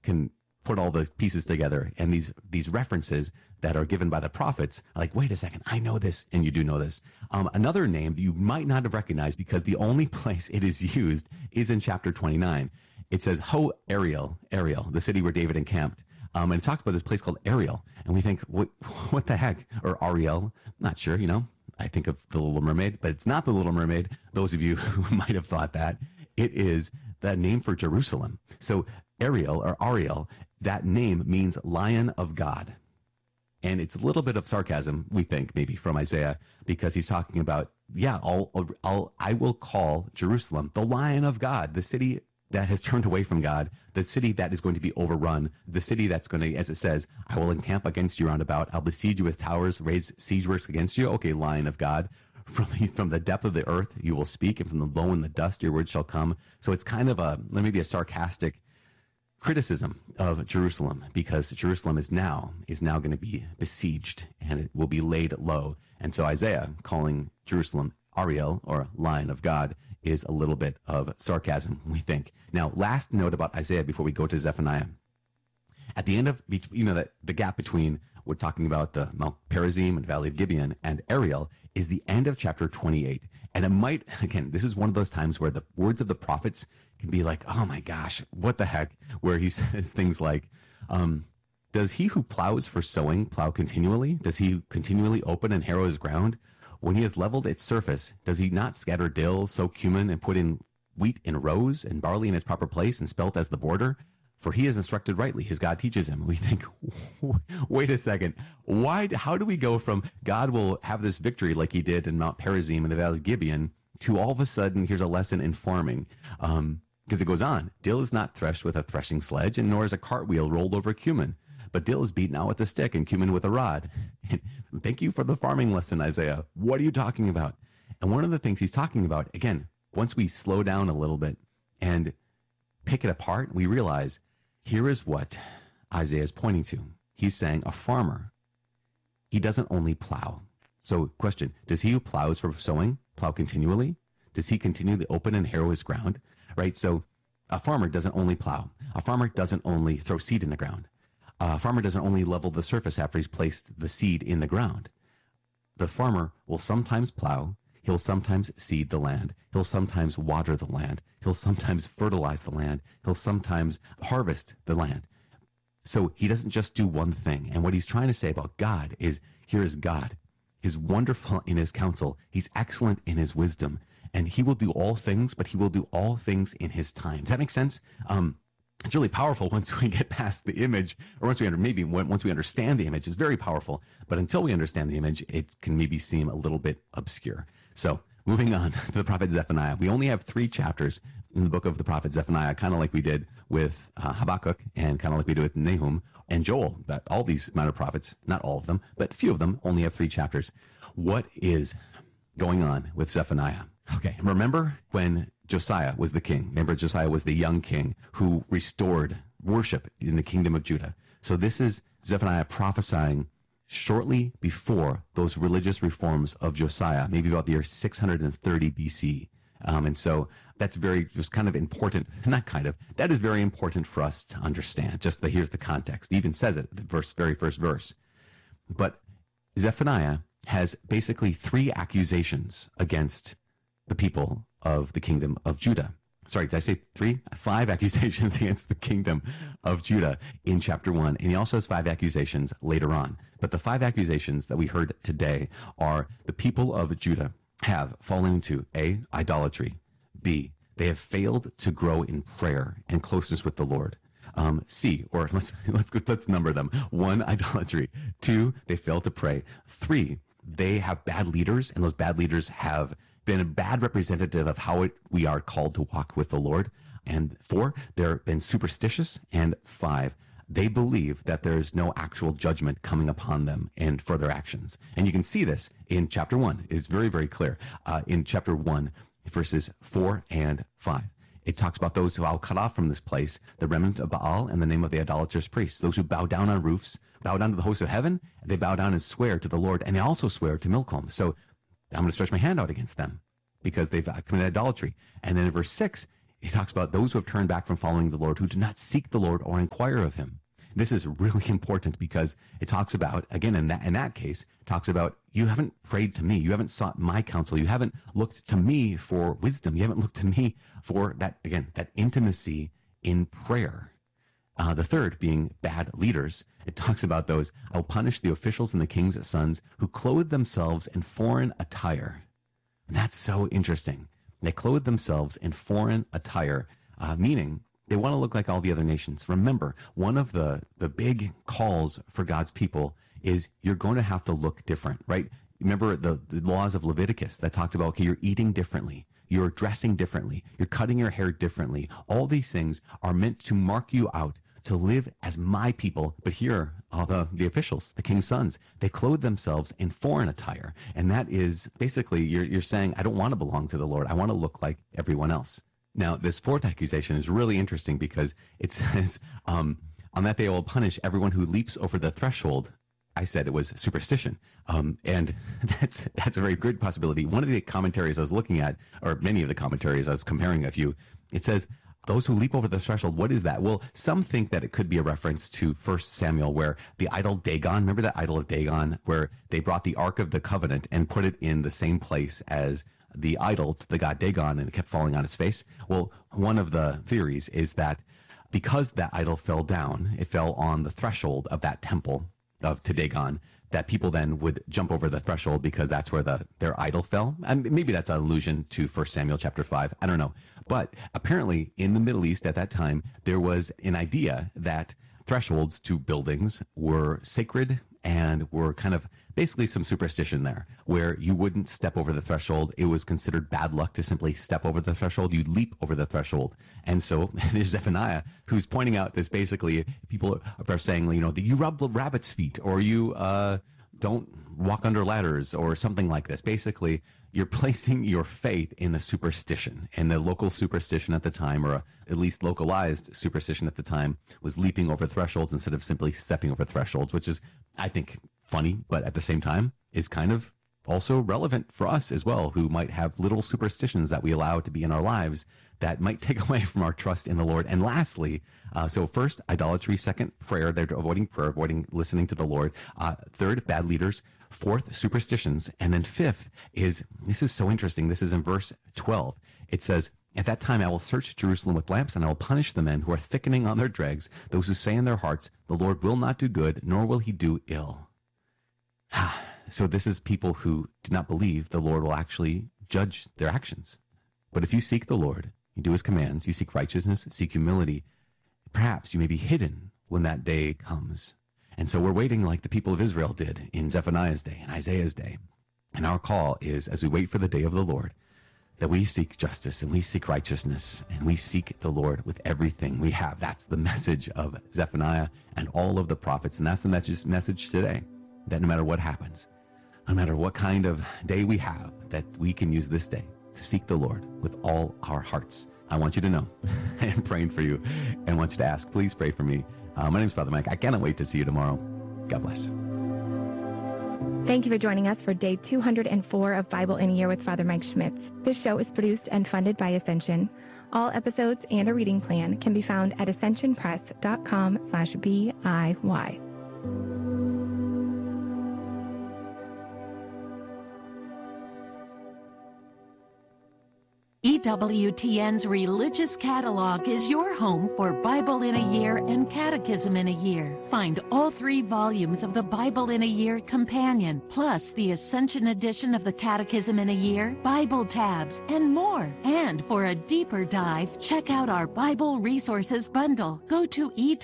can put all the pieces together, and these references that are given by the prophets are like, wait a second, I know this, and you do know this. Another name that you might not have recognized because the only place it is used is in chapter 29. It says, Ho Ariel, the city where David encamped. And it talked about this place called Ariel. And we think, what the heck? Or Ariel? Not sure, I think of The Little Mermaid, but it's not The Little Mermaid. Those of you who might have thought that. It is the name for Jerusalem. So Ariel, that name means Lion of God. And it's a little bit of sarcasm, we think, maybe from Isaiah, because he's talking about, I will call Jerusalem the Lion of God, the city that has turned away from God, the city that is going to be overrun, the city that's going to, as it says, I will encamp against you round about. I'll besiege you with towers, raise siege works against you. Okay, Lion of God. From the depth of the earth, you will speak, and from the low in the dust, your word shall come. So it's kind of maybe a sarcastic criticism of Jerusalem, because Jerusalem is now going to be besieged, and it will be laid low. And so Isaiah calling Jerusalem Ariel, or Lion of God, is a little bit of sarcasm, we think. Now, last note about Isaiah before we go to Zephaniah. At the end of, that the gap between, we're talking about the Mount Perazim and Valley of Gibeon and Ariel, is the end of chapter 28. And it might, again, this is one of those times where the words of the prophets can be like, oh my gosh, what the heck? Where he says things like, does he who plows for sowing plow continually? Does he continually open and harrow his ground? When he has leveled its surface, does he not scatter dill, sow cumin, and put in wheat in rows, and barley in its proper place, and spelt as the border? For he is instructed rightly. His God teaches him. We think, wait a second. How do we go from God will have this victory like he did in Mount Perazim and the Valley of Gibeon to all of a sudden here's a lesson in farming? Because it goes on. Dill is not threshed with a threshing sledge, and nor is a cartwheel rolled over cumin. But dill is beaten out with a stick and cumin with a rod. Thank you for the farming lesson, Isaiah. What are you talking about? And one of the things he's talking about, again, once we slow down a little bit and pick it apart, we realize here is what Isaiah is pointing to. He's saying a farmer, he doesn't only plow. So question, does he who plows for sowing plow continually? Does he continually open and harrow his ground? Right? So a farmer doesn't only plow. A farmer doesn't only throw seed in the ground. A farmer doesn't only level the surface after he's placed the seed in the ground. The farmer will sometimes plow. He'll sometimes seed the land. He'll sometimes water the land. He'll sometimes fertilize the land. He'll sometimes harvest the land. So he doesn't just do one thing. And what he's trying to say about God is, here is God. He's wonderful in his counsel. He's excellent in his wisdom. And he will do all things, but he will do all things in his time. Does that make sense? It's really powerful once we get past the image, or once we understand the image. It's very powerful. But until we understand the image, it can maybe seem a little bit obscure. So moving on to the prophet Zephaniah. We only have 3 chapters in the book of the prophet Zephaniah, kind of like we did with Habakkuk, and kind of like we did with Nahum and Joel. That all these minor prophets, not all of them, but few of them only have 3 chapters. What is going on with Zephaniah? Okay, remember when Josiah was the king. Remember, Josiah was the young king who restored worship in the kingdom of Judah. So this is Zephaniah prophesying shortly before those religious reforms of Josiah, maybe about the year 630 BC. And so that's just kind of important, that is very important for us to understand. Here's the context. He even says it, the very first verse. But Zephaniah has basically 3 accusations against the people of the kingdom of Judah. Sorry, did I say 3? 5 accusations against the kingdom of Judah in chapter 1. And he also has 5 accusations later on. But the 5 accusations that we heard today are the people of Judah have fallen into A, idolatry. B, they have failed to grow in prayer and closeness with the Lord. C, or let's number them. 1, idolatry. 2, they fail to pray. 3, they have bad leaders, and those bad leaders have been a bad representative of how we are called to walk with the Lord. And 4, they've been superstitious. And 5, they believe that there's no actual judgment coming upon them and for their actions. And you can see this in chapter 1. It's very, very clear. In chapter 1, verses 4 and 5. It talks about those who I'll cut off from this place, the remnant of Baal and the name of the idolatrous priests, those who bow down on roofs, bow down to the host of heaven, they bow down and swear to the Lord, and they also swear to Milcom. So I'm going to stretch my hand out against them because they've committed idolatry. And then in verse 6, He talks about those who have turned back from following the Lord, who do not seek the Lord or inquire of him. This is really important because it talks about, again, in that case, talks about you haven't prayed to me. You haven't sought my counsel. You haven't looked to me for wisdom. You haven't looked to me for that, again, that intimacy in prayer. The third being bad leaders. It talks about those, I will punish the officials and the king's sons who clothe themselves in foreign attire. And that's so interesting. They clothe themselves in foreign attire, meaning they want to look like all the other nations. Remember, one of the big calls for God's people is you're going to have to look different, right? Remember the laws of Leviticus that talked about, okay, you're eating differently. You're dressing differently. You're cutting your hair differently. All these things are meant to mark you out, to live as my people. But here, the officials, the king's sons, they clothe themselves in foreign attire. And that is basically, you're saying, I don't want to belong to the Lord. I want to look like everyone else. Now, this fourth accusation is really interesting because it says, on that day I will punish everyone who leaps over the threshold. I said it was superstition. And that's a very good possibility. One of the commentaries I was looking at, or many of the commentaries I was comparing a few, it says, those who leap over the threshold, what is that? Well, some think that it could be a reference to 1 Samuel, where the idol Dagon, remember that idol of Dagon, where they brought the Ark of the Covenant and put it in the same place as the idol to the god Dagon, and it kept falling on its face. Well, one of the theories is that because that idol fell down, it fell on the threshold of that temple to Dagon, that people then would jump over the threshold because that's where their idol fell. And maybe that's an allusion to 1 Samuel chapter 5. I don't know. But apparently in the Middle East at that time, there was an idea that thresholds to buildings were sacred and were kind of basically some superstition there, where you wouldn't step over the threshold. It was considered bad luck to simply step over the threshold. You'd leap over the threshold. And so there's Zephaniah who's pointing out this. Basically, people are saying, you rub the rabbit's feet, or you don't walk under ladders, or something like this. Basically, you're placing your faith in a superstition. And the local superstition at the time, or at least localized superstition at the time, was leaping over thresholds instead of simply stepping over thresholds, which is, I think, funny, but at the same time is kind of also relevant for us as well, who might have little superstitions that we allow to be in our lives that might take away from our trust in the Lord. And lastly, so first, idolatry. Second, prayer. They're avoiding prayer, avoiding listening to the Lord. Third, bad leaders. Fourth, superstitions. And then fifth is, this is so interesting. This is in verse 12. It says, at that time I will search Jerusalem with lamps, and I will punish the men who are thickening on their dregs, those who say in their hearts, the Lord will not do good, nor will he do ill. So this is people who do not believe the Lord will actually judge their actions. But if you seek the Lord, you do his commands, you seek righteousness, seek humility, perhaps you may be hidden when that day comes. And so we're waiting like the people of Israel did in Zephaniah's day and Isaiah's day. And our call is, as we wait for the day of the Lord, that we seek justice and we seek righteousness and we seek the Lord with everything we have. That's the message of Zephaniah and all of the prophets. And that's the message today, that no matter what happens, no matter what kind of day we have, that we can use this day to seek the Lord with all our hearts. I want you to know, I am praying for you, and I want you to ask, please pray for me. My name is Father Mike. I cannot wait to see you tomorrow. God bless. Thank you for joining us for day 204 of Bible in a Year with Father Mike Schmitz. This show is produced and funded by Ascension. All episodes and a reading plan can be found at ascensionpress.com/BIY. EWTN's Religious Catalog is your home for Bible in a Year and Catechism in a Year. Find all 3 volumes of the Bible in a Year Companion, plus the Ascension edition of the Catechism in a Year, Bible tabs, and more. And for a deeper dive, check out our Bible Resources Bundle. Go to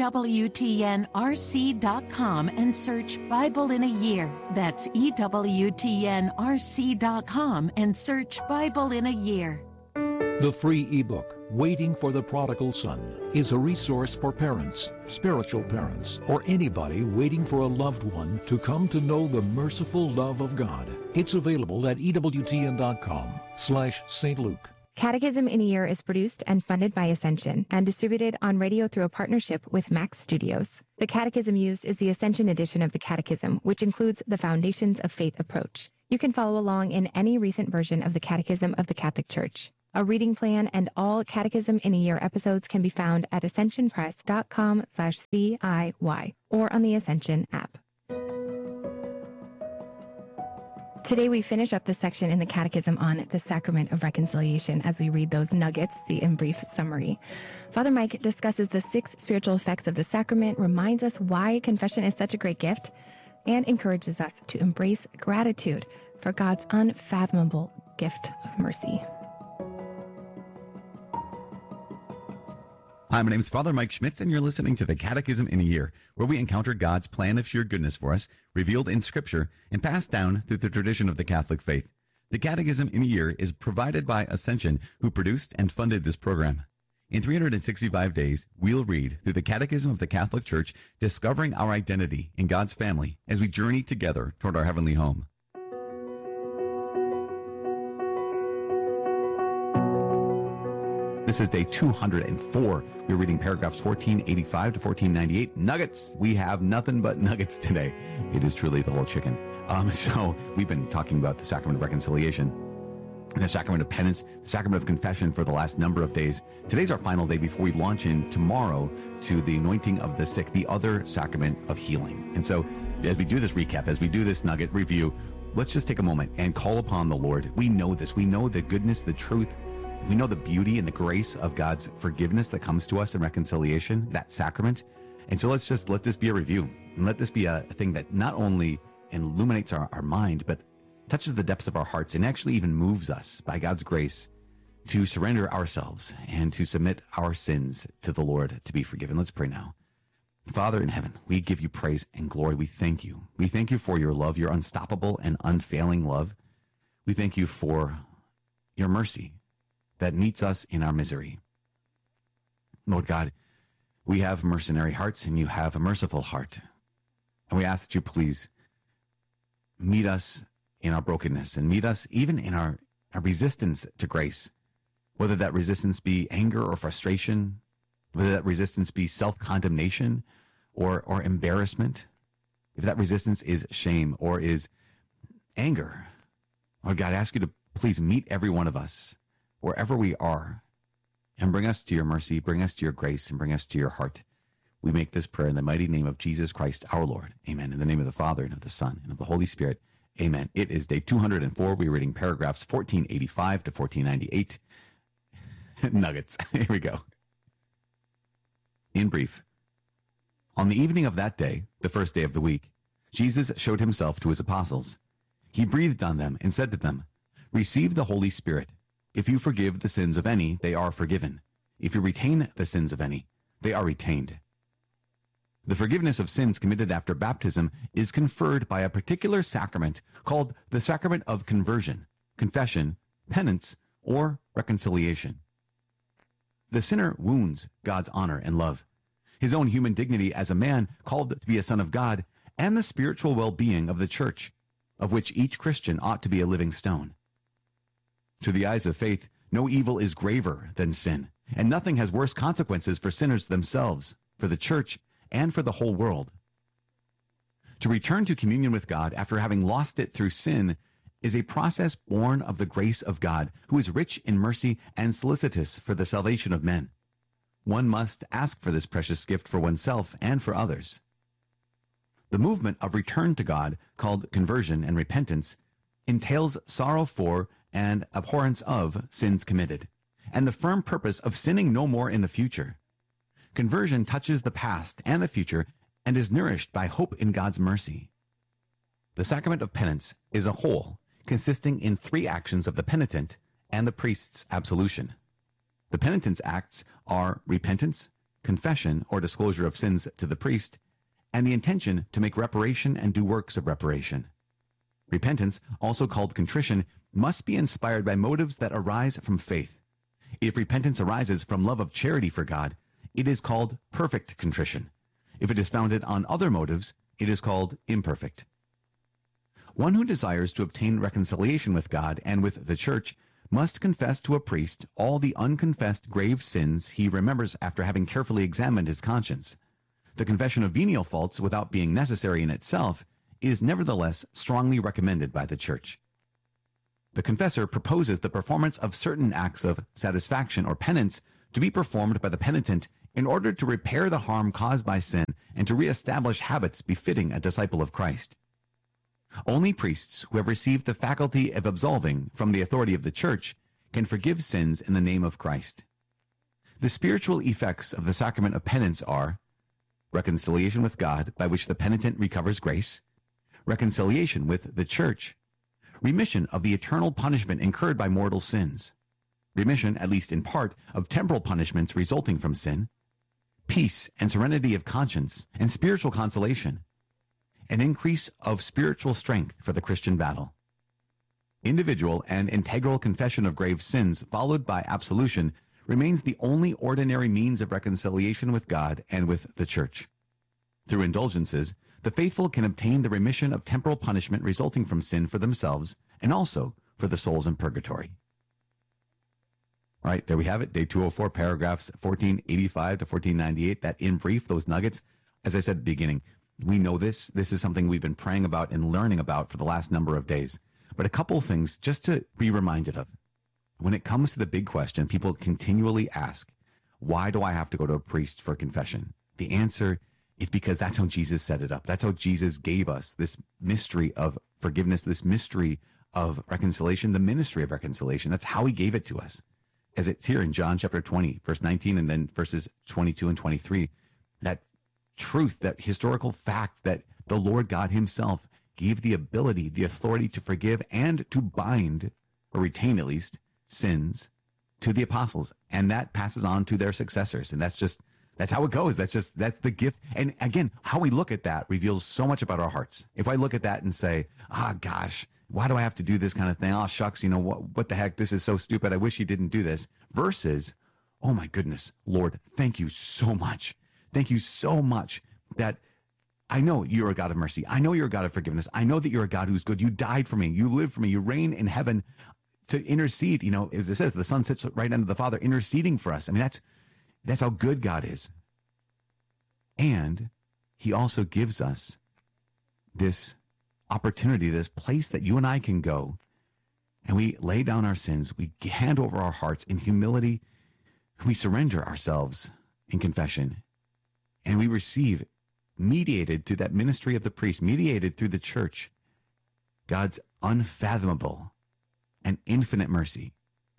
EWTNRC.com and search Bible in a Year. That's EWTNRC.com and search Bible in a Year. The free ebook, Waiting for the Prodigal Son, is a resource for parents, spiritual parents, or anybody waiting for a loved one to come to know the merciful love of God. It's available at EWTN.com/St. Luke. Catechism in a Year is produced and funded by Ascension and distributed on radio through a partnership with Max Studios. The catechism used is the Ascension edition of the Catechism, which includes the Foundations of Faith approach. You can follow along in any recent version of the Catechism of the Catholic Church. A reading plan and all Catechism in a Year episodes can be found at ascensionpress.com/CIY or on the Ascension app. Today we finish up the section in the Catechism on the Sacrament of Reconciliation as we read those nuggets, the in brief summary. Father Mike discusses the 6 spiritual effects of the sacrament, reminds us why confession is such a great gift, and encourages us to embrace gratitude for God's unfathomable gift of mercy. Hi, my name is Father Mike Schmitz, and you're listening to the Catechism in a Year, where we encounter God's plan of sheer goodness for us, revealed in Scripture and passed down through the tradition of the Catholic faith. The Catechism in a Year is provided by Ascension, who produced and funded this program. In 365 days, we'll read through the Catechism of the Catholic Church, discovering our identity in God's family as we journey together toward our heavenly home. This is day 204. We're reading paragraphs 1485 to 1498. Nuggets. We have nothing but nuggets today. It is truly the whole chicken. So we've been talking about the sacrament of reconciliation, the sacrament of penance, the sacrament of confession for the last number of days. Today's our final day before we launch in tomorrow to the anointing of the sick, the other sacrament of healing. And so as we do this recap, as we do this nugget review, let's just take a moment and call upon the Lord. We know this. We know the goodness, the truth. We know the beauty and the grace of God's forgiveness that comes to us in reconciliation, that sacrament. And so let's just let this be a review, and let this be a thing that not only illuminates our mind, but touches the depths of our hearts and actually even moves us by God's grace to surrender ourselves and to submit our sins to the Lord to be forgiven. Let's pray now. Father in heaven, we give you praise and glory. We thank you. We thank you for your love, your unstoppable and unfailing love. We thank you for your mercy that meets us in our misery. Lord God, we have mercenary hearts and you have a merciful heart. And we ask that you please meet us in our brokenness and meet us even in our resistance to grace, whether that resistance be anger or frustration, whether that resistance be self-condemnation or embarrassment, if that resistance is shame or is anger. Lord God, I ask you to please meet every one of us wherever we are, and bring us to your mercy, bring us to your grace, and bring us to your heart. We make this prayer in the mighty name of Jesus Christ, our Lord. Amen. In the name of the Father, and of the Son, and of the Holy Spirit. Amen. It is day 204. We're reading paragraphs 1485 to 1498. Nuggets. Here we go. In brief, on the evening of that day, the first day of the week, Jesus showed himself to his apostles. He breathed on them and said to them, "Receive the Holy Spirit. If you forgive the sins of any, they are forgiven. If you retain the sins of any, they are retained." The forgiveness of sins committed after baptism is conferred by a particular sacrament called the sacrament of conversion, confession, penance, or reconciliation. The sinner wounds God's honor and love, his own human dignity as a man called to be a son of God, and the spiritual well-being of the church, of which each Christian ought to be a living stone. To the eyes of faith, no evil is graver than sin, and nothing has worse consequences for sinners themselves, for the church, and for the whole world. To return to communion with God after having lost it through sin is a process born of the grace of God, who is rich in mercy and solicitous for the salvation of men. One must ask for this precious gift for oneself and for others. The movement of return to God, called conversion and repentance, entails sorrow for and abhorrence of sins committed, and the firm purpose of sinning no more in the future. Conversion touches the past and the future and is nourished by hope in God's mercy. The sacrament of penance is a whole, consisting in 3 actions of the penitent and the priest's absolution. The penitent's acts are repentance, confession or disclosure of sins to the priest, and the intention to make reparation and do works of reparation. Repentance, also called contrition, must be inspired by motives that arise from faith. If repentance arises from love of charity for God, it is called perfect contrition. If it is founded on other motives, it is called imperfect. One who desires to obtain reconciliation with God and with the Church must confess to a priest all the unconfessed grave sins he remembers after having carefully examined his conscience. The confession of venial faults, without being necessary in itself, is nevertheless strongly recommended by the Church. The confessor proposes the performance of certain acts of satisfaction or penance to be performed by the penitent in order to repair the harm caused by sin and to reestablish habits befitting a disciple of Christ. Only priests who have received the faculty of absolving from the authority of the church can forgive sins in the name of Christ. The spiritual effects of the sacrament of penance are reconciliation with God, by which the penitent recovers grace, reconciliation with the church, remission of the eternal punishment incurred by mortal sins, remission, at least in part, of temporal punishments resulting from sin, peace and serenity of conscience, and spiritual consolation, an increase of spiritual strength for the Christian battle. Individual and integral confession of grave sins followed by absolution remains the only ordinary means of reconciliation with God and with the church. Through indulgences, the faithful can obtain the remission of temporal punishment resulting from sin for themselves and also for the souls in purgatory. All right, there we have it, day 204, paragraphs 1485 to 1498. That in brief, those nuggets. As I said at the beginning, we know this. This is something we've been praying about and learning about for the last number of days. But a couple of things just to be reminded of. When it comes to the big question, people continually ask, why do I have to go to a priest for confession? The answer is because that's how Jesus set it up. That's how Jesus gave us this mystery of forgiveness, this mystery of reconciliation, the ministry of reconciliation. That's how he gave it to us. As it's here in John chapter 20, verse 19, and then verses 22 and 23, that truth, that historical fact that the Lord God himself gave the ability, the authority to forgive and to bind, or retain at least, sins to the apostles. And that passes on to their successors. And that's how it goes. That's the gift. And again, how we look at that reveals so much about our hearts. If I look at that and say, gosh, why do I have to do this kind of thing? Oh, shucks, what the heck? This is so stupid. I wish you didn't do this. Versus, oh my goodness, Lord, thank you so much. Thank you so much that I know you're a God of mercy. I know you're a God of forgiveness. I know that you're a God who's good. You died for me. You live for me. You reign in heaven to intercede. As it says, the Son sits right under the Father interceding for us. I mean, that's how good God is. And he also gives us this opportunity, this place that you and I can go, and we lay down our sins. We hand over our hearts in humility. We surrender ourselves in confession, and we receive, mediated through that ministry of the priest, mediated through the church, God's unfathomable and infinite mercy.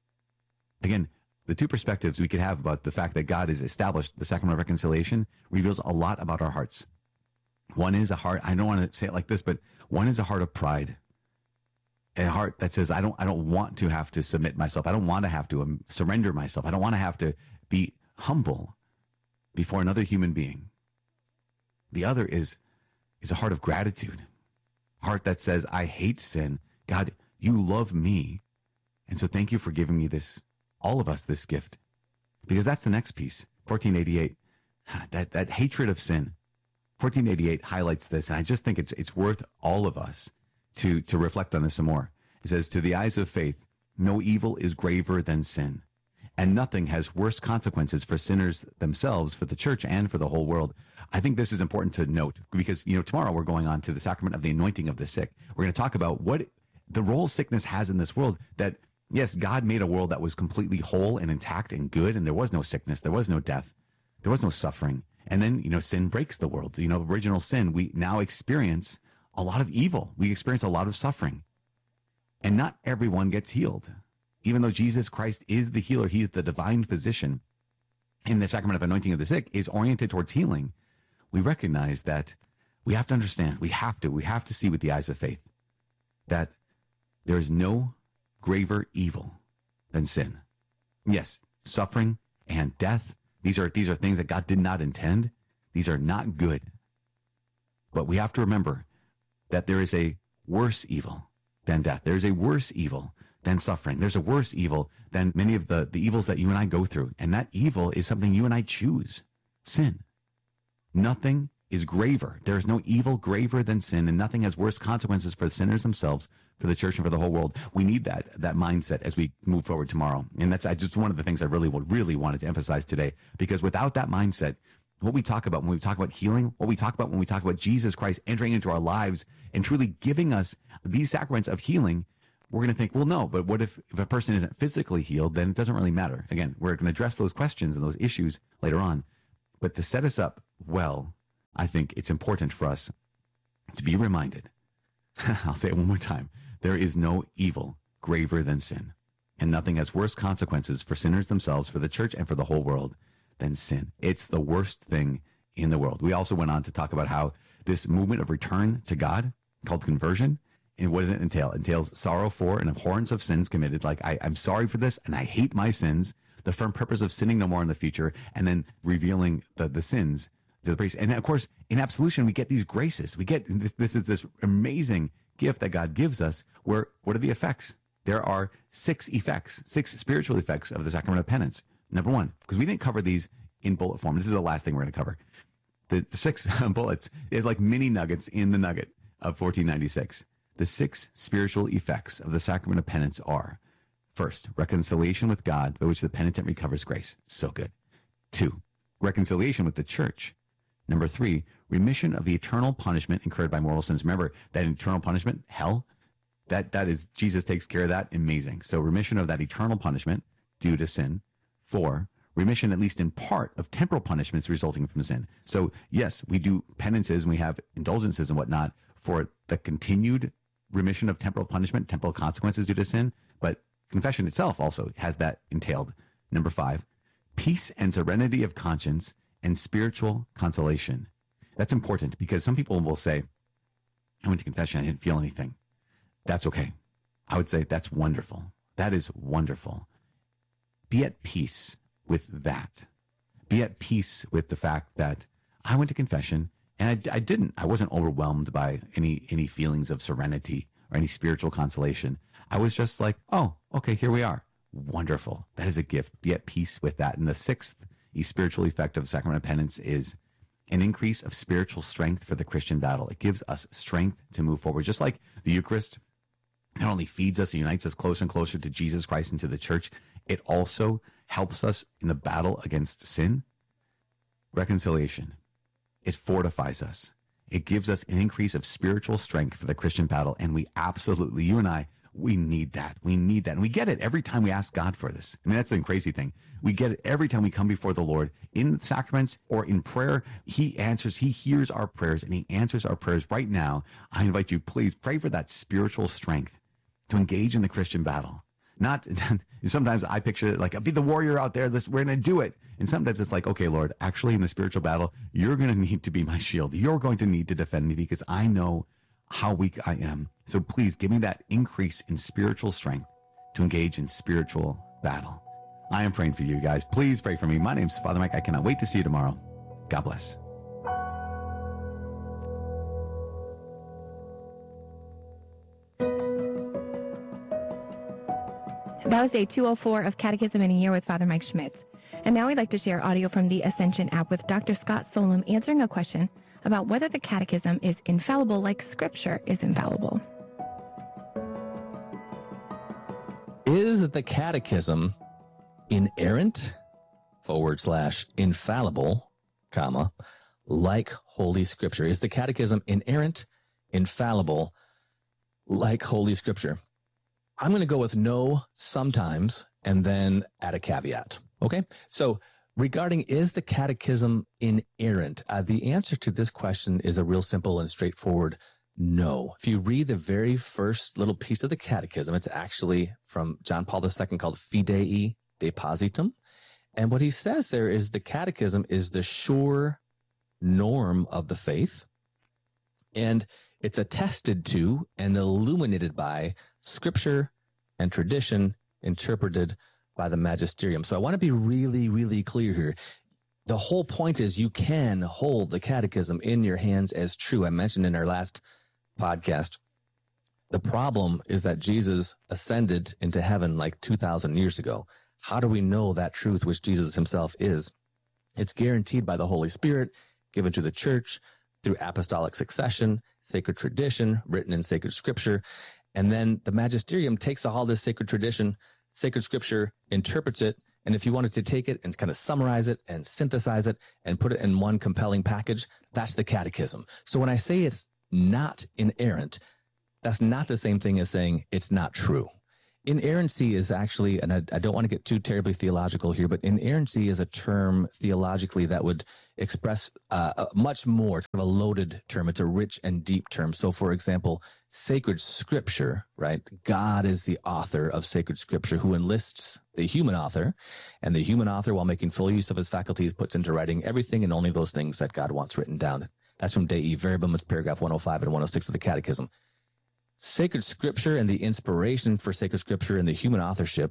Again, the two perspectives we could have about the fact that God has established the sacrament of reconciliation reveals a lot about our hearts. One is a heart, I don't want to say it like this, but one is a heart of pride. A heart that says, I don't want to have to submit myself. I don't want to have to surrender myself. I don't want to have to be humble before another human being. The other is a heart of gratitude. A heart that says, I hate sin. God, you love me. And so thank you for giving me this, all of us, this gift. Because that's the next piece, 1488. That hatred of sin. 1488 highlights this, and I just think it's worth all of us to reflect on this some more. It says, to the eyes of faith, no evil is graver than sin, and nothing has worse consequences for sinners themselves, for the church, and for the whole world. I think this is important to note because, tomorrow we're going on to the sacrament of the anointing of the sick. We're going to talk about what the role sickness has in this world, that, yes, God made a world that was completely whole and intact and good, and there was no sickness, there was no death, there was no suffering. And then, sin breaks the world. Original sin, we now experience a lot of evil. We experience a lot of suffering. And not everyone gets healed. Even though Jesus Christ is the healer, he is the divine physician, and the sacrament of anointing of the sick is oriented towards healing, we recognize that we have to understand, we have to see with the eyes of faith that there is no graver evil than sin. Yes, suffering and death, these are things that God did not intend. These are not good. But we have to remember that there is a worse evil than death. There's a worse evil than suffering. There's a worse evil than many of the evils that you and I go through. And that evil is something you and I choose. Sin. Nothing is graver. There is no evil graver than sin, and nothing has worse consequences for the sinners themselves, for the church, and for the whole world. We need that mindset as we move forward tomorrow. And that's just one of the things I really wanted to emphasize today, because without that mindset, what we talk about when we talk about healing, what we talk about when we talk about Jesus Christ entering into our lives and truly giving us these sacraments of healing, we're going to think, well, no, but what if a person isn't physically healed, then it doesn't really matter. Again, we're going to address those questions and those issues later on. But to set us up well, I think it's important for us to be reminded, I'll say it one more time, there is no evil graver than sin, and nothing has worse consequences for sinners themselves, for the church, and for the whole world than sin. It's the worst thing in the world. We also went on to talk about how this movement of return to God, called conversion, and what does it entail? It entails sorrow for and abhorrence of sins committed. Like, I'm sorry for this, and I hate my sins, the firm purpose of sinning no more in the future, and then revealing the sins to the priest. And of course, in absolution, we get these graces. We get this is this amazing gift that God gives us, where what are the effects? There are 6 effects, 6 spiritual effects of the sacrament of penance. Number 1, because we didn't cover these in bullet form. This is the last thing we're going to cover. The 6 bullets is like mini nuggets in the nugget of 1496. The 6 spiritual effects of the sacrament of penance are: first, reconciliation with God, by which the penitent recovers grace. So good. 2, reconciliation with the church. Number 3, remission of the eternal punishment incurred by mortal sins. Remember that eternal punishment, hell, that is, Jesus takes care of that. Amazing. So remission of that eternal punishment due to sin. 4, remission, at least in part, of temporal punishments resulting from sin. So yes, we do penances and we have indulgences and whatnot for the continued remission of temporal punishment, temporal consequences due to sin, but confession itself also has that entailed. Number 5, peace and serenity of conscience and spiritual consolation. That's important, because some people will say, I went to confession, I didn't feel anything. That's okay. I would say that's wonderful. That is wonderful. Be at peace with that. Be at peace with the fact that I went to confession and I wasn't overwhelmed by any feelings of serenity or any spiritual consolation. I was just like, oh, okay, here we are. Wonderful. That is a gift. Be at peace with that. And the 6th spiritual effect of the sacrament of penance is an increase of spiritual strength for the Christian battle. It gives us strength to move forward. Just like the Eucharist not only feeds us and unites us closer and closer to Jesus Christ and to the church, it also helps us in the battle against sin. Reconciliation. It fortifies us. It gives us an increase of spiritual strength for the Christian battle. And we absolutely, you and I, we need that. We need that. And we get it every time we ask God for this. I mean, that's the crazy thing. We get it every time we come before the Lord in the sacraments or in prayer. He answers, he hears our prayers, and he answers our prayers right now. I invite you, please pray for that spiritual strength to engage in the Christian battle. Not, sometimes I picture it like, I'll be the warrior out there. We're going to do it. And sometimes it's like, okay, Lord, actually in the spiritual battle, you're going to need to be my shield. You're going to need to defend me because I know how weak I am. So please give me that increase in spiritual strength to engage in spiritual battle. I am praying for you guys. Please pray for me. My name's Father Mike. I cannot wait to see you tomorrow. God bless. That was day 204 of Catechism in a Year with Father Mike Schmitz. And now we'd like to share audio from the Ascension app with Dr. Scott Solem answering a question about whether the Catechism is infallible like Scripture is infallible. Is the Catechism inerrant, /infallible, like Holy Scripture? Is the Catechism inerrant, infallible, like Holy Scripture? I'm going to go with no sometimes and then add a caveat. Okay. So regarding is the Catechism inerrant? The answer to this question is a real simple and straightforward no. If you read the very first little piece of the Catechism, it's actually from John Paul II called Fidei Depositum. And what he says there is the Catechism is the sure norm of the faith. And it's attested to and illuminated by Scripture and tradition interpreted by the magisterium. So I want to be really, really clear here. The whole point is you can hold the Catechism in your hands as true. I mentioned in our last podcast, the problem is that Jesus ascended into heaven like 2,000 years ago. How do we know that truth, which Jesus himself is? It's guaranteed by the Holy Spirit, given to the church through apostolic succession, sacred tradition, written in sacred scripture. And then the magisterium takes all this sacred tradition, sacred scripture, interprets it. And if you wanted to take it and kind of summarize it and synthesize it and put it in one compelling package, that's the Catechism. So when I say it's not inerrant, that's not the same thing as saying it's not true. Inerrancy is actually, and I don't want to get too terribly theological here, but inerrancy is a term theologically that would express much more. It's kind of a loaded term. It's a rich and deep term. So, for example, sacred scripture, right? God is the author of sacred scripture who enlists the human author, and the human author, while making full use of his faculties, puts into writing everything and only those things that God wants written down. That's from Dei Verbum, it's paragraph 105 and 106 of the Catechism. Sacred scripture and the inspiration for sacred scripture and the human authorship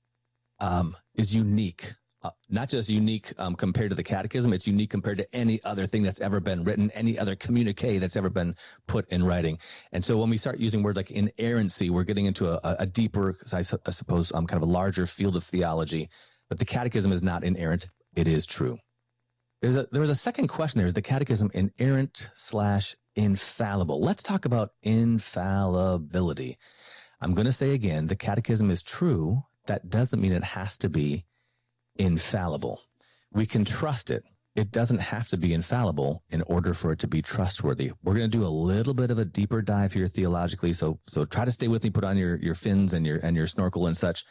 is unique. Not just unique compared to the Catechism, it's unique compared to any other thing that's ever been written, any other communique that's ever been put in writing. And so when we start using words like inerrancy, we're getting into a deeper, I suppose, kind of a larger field of theology. But the Catechism is not inerrant. It is true. There was a second question there. Is the Catechism inerrant/infallible? Let's talk about infallibility. I'm going to say again, the Catechism is true. That doesn't mean it has to be infallible. We can trust it. It doesn't have to be infallible in order for it to be trustworthy. We're going to do a little bit of a deeper dive here theologically. So try to stay with me, put on your fins and your snorkel and such.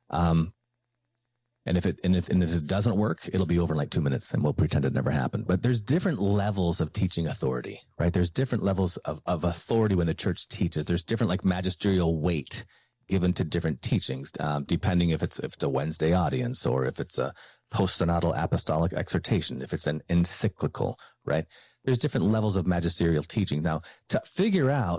And if it doesn't work, it'll be over in like 2 minutes and we'll pretend it never happened. But there's different levels of teaching authority, right? There's different levels of authority when the church teaches. There's different like magisterial weight given to different teachings, depending if it's a Wednesday audience or if it's a post-synodal apostolic exhortation, if it's an encyclical, right? There's different levels of magisterial teaching. Now, to figure out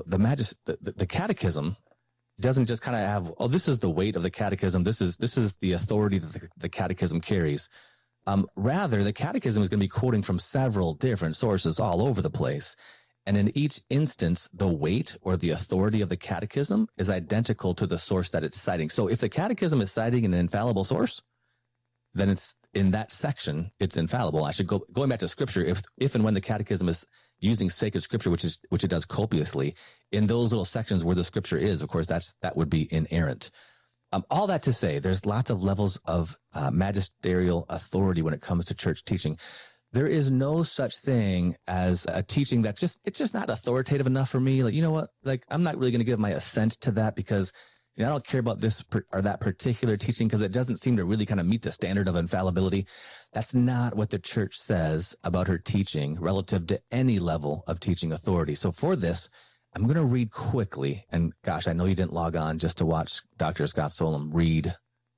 the Catechism doesn't just kind of have, oh, this is the weight of the Catechism. This is the authority that the Catechism carries. Rather, the Catechism is going to be quoting from several different sources all over the place. And in each instance, the weight or the authority of the Catechism is identical to the source that it's citing. So if the Catechism is citing an infallible source, then it's in that section, it's infallible. Actually, going back to Scripture, if and when the Catechism is using sacred Scripture, which it does copiously, in those little sections where the Scripture is, of course, that would be inerrant. All that to say, there's lots of levels of magisterial authority when it comes to church teaching. There is no such thing as a teaching it's just not authoritative enough for me. Like, you know what? Like, I'm not really going to give my assent to that because I don't care about this or that particular teaching because it doesn't seem to really kind of meet the standard of infallibility. That's not what the church says about her teaching relative to any level of teaching authority. So for this, I'm going to read quickly. And gosh, I know you didn't log on just to watch Dr. Scott Solem read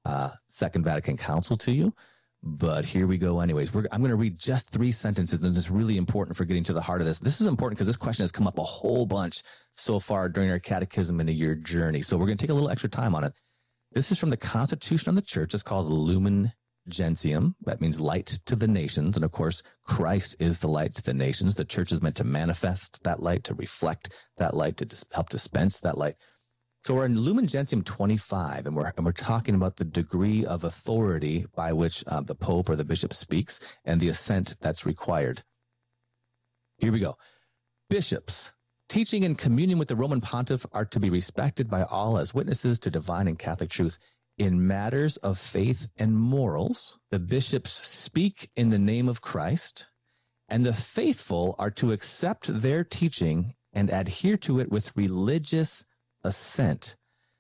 Second Vatican Council to you. But here we go anyways. I'm going to read just 3 sentences, and it's really important for getting to the heart of this. This is important because this question has come up a whole bunch so far during our Catechism in a Year journey. So we're going to take a little extra time on it. This is from the Constitution on the Church. It's called Lumen Gentium. That means light to the nations. And of course, Christ is the light to the nations. The church is meant to manifest that light, to reflect that light, to help dispense that light. So we're in Lumen Gentium 25, and we're talking about the degree of authority by which the Pope or the Bishop speaks and the assent that's required. Here we go. Bishops, teaching in communion with the Roman Pontiff, are to be respected by all as witnesses to divine and Catholic truth. In matters of faith and morals, the bishops speak in the name of Christ, and the faithful are to accept their teaching and adhere to it with religious assent.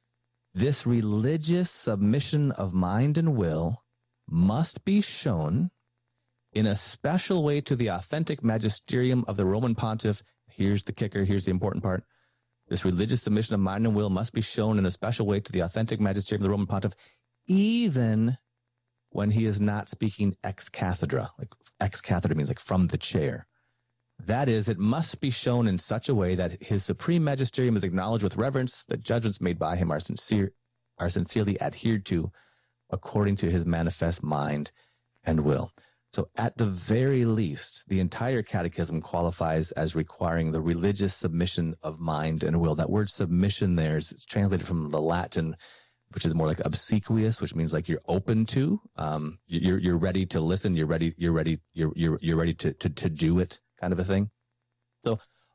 This religious submission of mind and will must be shown in a special way to the authentic magisterium of the Roman Pontiff. Here's the kicker. Here's the important part. This religious submission of mind and will must be shown in a special way to the authentic magisterium of the Roman Pontiff, even when he is not speaking ex cathedra. Like ex cathedra means like from the chair. That is, it must be shown in such a way that his supreme magisterium is acknowledged with reverence, the judgments made by him are sincerely adhered to according to his manifest mind and will. So at the very least, the entire Catechism qualifies as requiring the religious submission of mind and will. That word submission there is translated from the Latin, which is more like obsequious, which means like you're open to, you're ready to listen, you're ready to do it, kind of a thing. So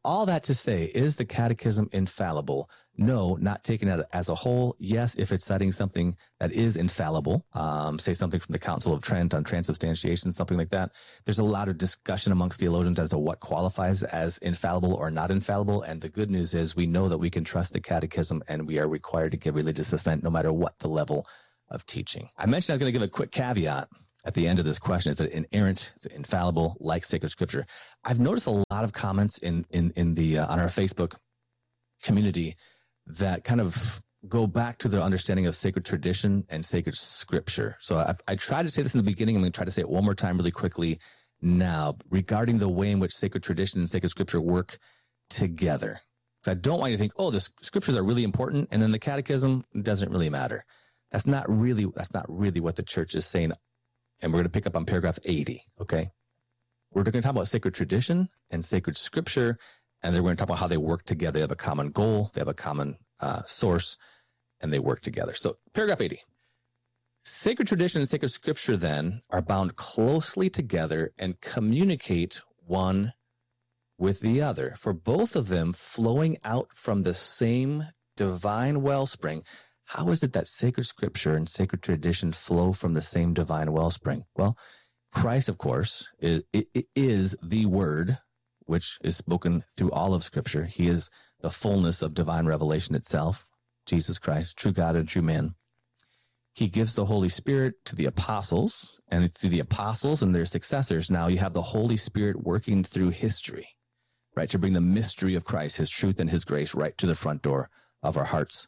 all that to say, is the catechism infallible? No, not taken it as a whole. Yes, if it's citing something that is infallible, say something from the Council of Trent on transubstantiation, something like that. There's a lot of discussion amongst theologians as to what qualifies as infallible or not infallible. And the good news is we know that we can trust the catechism and we are required to give religious assent no matter what the level of teaching. I mentioned I was going to give a quick caveat at the end of this question. Is it inerrant? Is it infallible, like sacred scripture? I've noticed a lot of comments in the on our Facebook community that kind of go back to their understanding of sacred tradition and sacred scripture. So I tried to say this in the beginning. I'm going to try to say it one more time really quickly now regarding the way in which sacred tradition and sacred scripture work together. So I don't want you to think, oh, the scriptures are really important, and then the catechism doesn't really matter. That's not really what the church is saying. And we're going to pick up on paragraph 80, okay? We're going to talk about sacred tradition and sacred scripture, and then we're going to talk about how they work together. They have a common goal, they have a common source, and they work together. So paragraph 80. Sacred tradition and sacred scripture then are bound closely together and communicate one with the other, for both of them flowing out from the same divine wellspring. How is it that sacred scripture and sacred tradition flow from the same divine wellspring? Well, Christ, of course, is the word, which is spoken through all of scripture. He is the fullness of divine revelation itself, Jesus Christ, true God and true man. He gives the Holy Spirit to the apostles, and through the apostles and their successors, now you have the Holy Spirit working through history, right, to bring the mystery of Christ, his truth and his grace right to the front door of our hearts.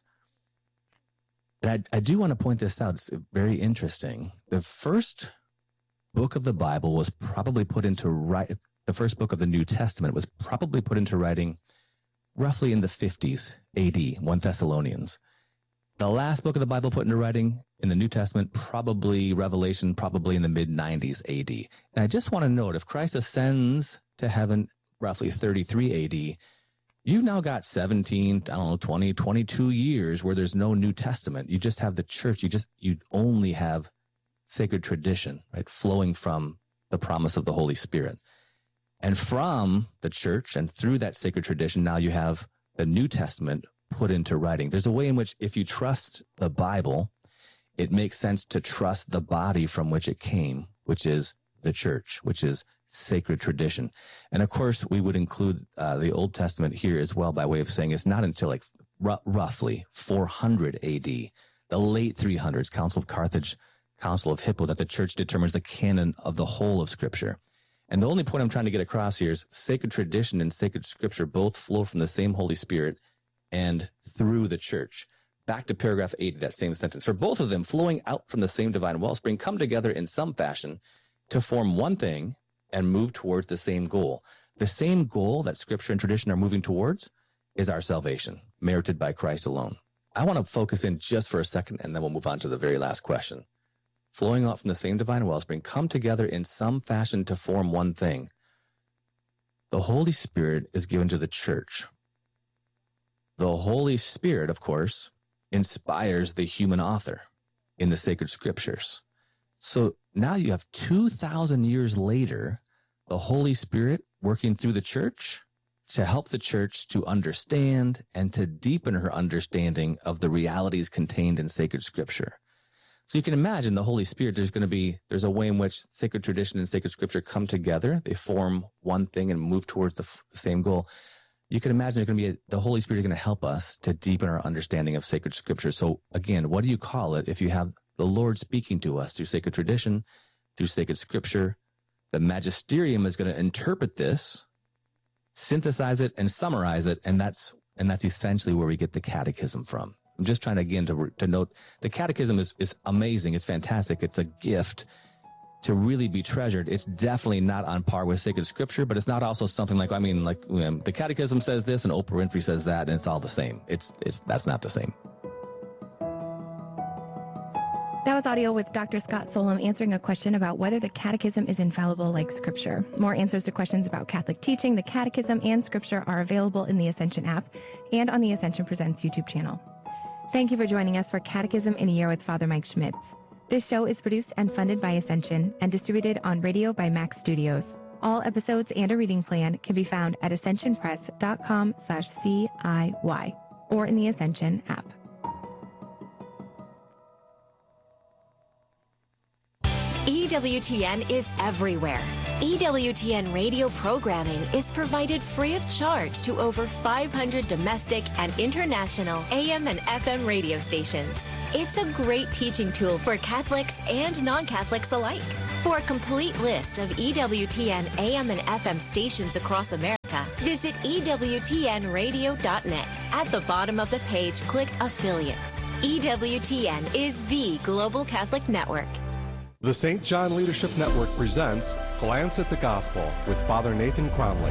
And I do want to point this out. It's very interesting. The first book of the Bible was probably put into writing. The first book of the New Testament was probably put into writing roughly in the 50s AD, 1 Thessalonians. The last book of the Bible put into writing in the New Testament, probably Revelation, probably in the mid-90s AD. And I just want to note, if Christ ascends to heaven roughly 33 AD, you've now got 17, 20, 22 years where there's no New Testament. You just have the church. You only have sacred tradition, right, flowing from the promise of the Holy Spirit. And from the church and through that sacred tradition, now you have the New Testament put into writing. There's a way in which if you trust the Bible, it makes sense to trust the body from which it came, which is the church, which is sacred tradition. And of course, we would include the Old Testament here as well, by way of saying it's not until like roughly 400 AD, the late 300s, Council of Carthage, Council of Hippo, that the church determines the canon of the whole of Scripture. And the only point I'm trying to get across here is sacred tradition and sacred Scripture both flow from the same Holy Spirit and through the church. Back to paragraph 80, that same sentence. For both of them, flowing out from the same divine wellspring, come together in some fashion to form one thing and move towards the same goal. The same goal that Scripture and tradition are moving towards is our salvation, merited by Christ alone. I want to focus in just for a second, and then we'll move on to the very last question. Flowing out from the same divine wellspring, come together in some fashion to form one thing. The Holy Spirit is given to the church. The Holy Spirit, of course, inspires the human author in the sacred scriptures. So now you have 2,000 years later, the Holy Spirit working through the church to help the church to understand and to deepen her understanding of the realities contained in sacred scripture. So you can imagine the Holy Spirit, there's a way in which sacred tradition and sacred scripture come together. They form one thing and move towards the same goal. You can imagine the Holy Spirit is going to help us to deepen our understanding of sacred scripture. So again, what do you call it if you have the Lord speaking to us through sacred tradition, through sacred scripture? The magisterium is going to interpret this, synthesize it, and summarize it, and that's essentially where we get the catechism from. I'm just trying again to note the catechism is amazing. It's fantastic. It's a gift to really be treasured. It's definitely not on par with sacred scripture, but it's not also something like the catechism says this and Oprah Winfrey says that, and it's all the same. That's not the same. That was audio with Dr. Scott Solem answering a question about whether the catechism is infallible like Scripture. More answers to questions about Catholic teaching, the catechism, and Scripture are available in the Ascension app and on the Ascension Presents YouTube channel. Thank you for joining us for Catechism in a Year with Father Mike Schmitz. This show is produced and funded by Ascension and distributed on radio by Max Studios. All episodes and a reading plan can be found at ascensionpress.com/CIY or in the Ascension app. EWTN is everywhere. EWTN radio programming is provided free of charge to over 500 domestic and international AM and FM radio stations. It's a great teaching tool for Catholics and non-Catholics alike. For a complete list of EWTN AM and FM stations across America, visit EWTNradio.net. At the bottom of the page, click Affiliates. EWTN is the Global Catholic Network. The St. John Leadership Network presents Glance at the Gospel with Father Nathan Cromley.